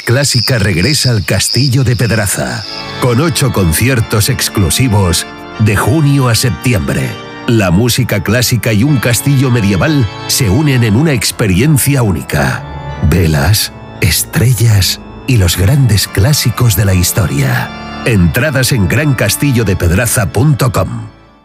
Clásica regresa al Castillo de Pedraza, con 8 conciertos exclusivos de junio a septiembre. La música clásica y un castillo medieval se unen en una experiencia única. Velas, estrellas y los grandes clásicos de la historia. Entradas en grancastilledepedraza.com.